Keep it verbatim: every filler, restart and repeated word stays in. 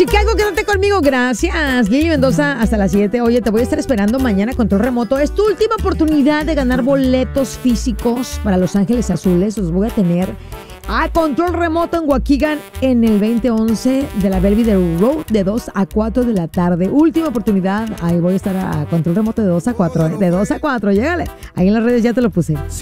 Chicago, quédate conmigo. Gracias. Lili Mendoza, hasta las siete. Oye, te voy a estar esperando mañana, control remoto. Es tu última oportunidad de ganar boletos físicos para Los Ángeles Azules. Los voy a tener a control remoto en Waukegan en el veinte once de la Belvidere Road de dos a cuatro de la tarde. Última oportunidad. Ahí voy a estar a control remoto de dos a cuatro. De dos a cuatro. Llégale. Ahí en las redes ya te lo puse.